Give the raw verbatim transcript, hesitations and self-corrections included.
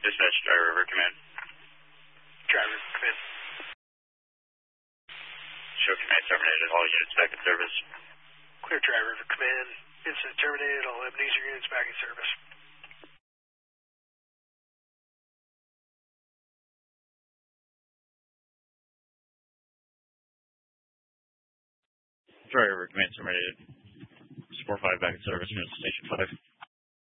Dispatch, driver over command. Driver, command. Show command terminated. All units back in service. Clear, driver over command. Incident terminated. All Ebenezer units back in service. Driver over command terminated. four five back in service. Unit station five.